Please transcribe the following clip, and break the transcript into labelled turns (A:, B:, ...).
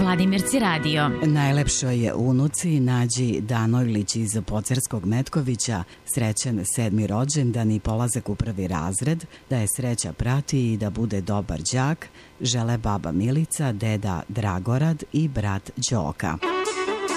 A: Vladimirci radio.
B: Najlepšoj unuci Nađi Danojlić iz Pocerskog Metkovića srećan 7. rođendan i polazak u 1. razred, da je sreća prati i da bude dobar đak, žele baba Milica, deda Dragorad i brat Đoka.